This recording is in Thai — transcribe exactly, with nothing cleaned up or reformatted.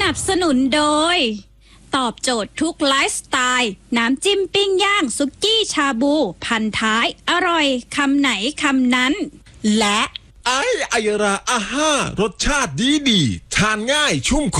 นับสนุนโดยตอบโจทย์ทุกไลฟ์สไตล์น้ำจิ้มปิ้งย่างซุกี้ชาบูพันท้ายอร่อยคำไหนคำนั้นและไอไอราอาห้ารสชาติดีดีทานง่ายชุ่มคอ